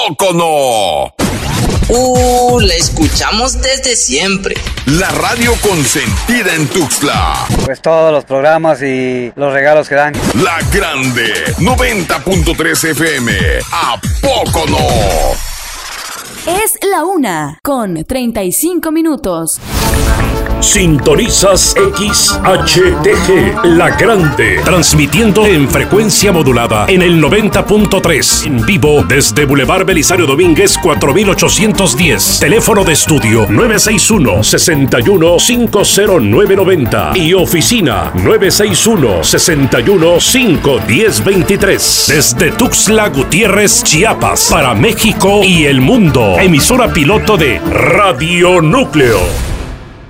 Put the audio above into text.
poco no? La escuchamos desde siempre. La radio consentida en Tuxtla. Pues todos los programas y los regalos que dan. La Grande, 90.3 FM. ¿A poco no? Es la 1:35. Sintonizas XHTG, La Grande, transmitiendo en frecuencia modulada en el 90.3, en vivo desde Boulevard Belisario Domínguez 4810, teléfono de estudio 961-61-50990 y oficina 961-61-51023, desde Tuxtla Gutiérrez, Chiapas, para México y el mundo, emisora piloto de Radio Núcleo.